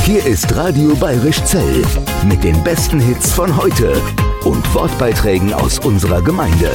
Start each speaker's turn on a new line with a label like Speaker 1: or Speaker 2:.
Speaker 1: Hier ist Radio Bayerisch Zell mit den besten Hits von heute und Wortbeiträgen aus unserer Gemeinde.